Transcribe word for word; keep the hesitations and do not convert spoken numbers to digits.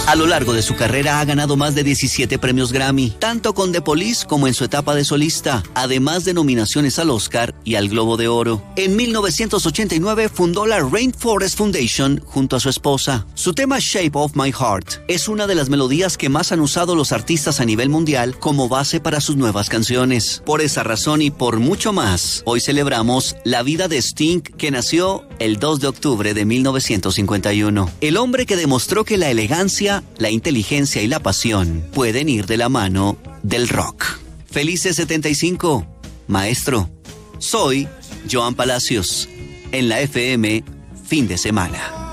A lo largo de su carrera ha ganado más de diecisiete premios Grammy, tanto con The Police como en su etapa de solista, además de nominaciones al Oscar y al Globo de Oro. En mil novecientos ochenta y nueve fundó la Rainforest Foundation junto a su esposa. Su tema Shape of My Heart es una de las melodías que más han usado los artistas a nivel mundial como base para sus nuevas canciones. Por esa razón y por mucho más, hoy celebramos la vida de Sting, que nació el dos de octubre de mil novecientos cincuenta y uno. El hombre que demostró que la elegancia, la inteligencia y la pasión pueden ir de la mano del rock. Felices setenta y cinco, maestro. Soy Joan Palacios, en la F M, fin de semana.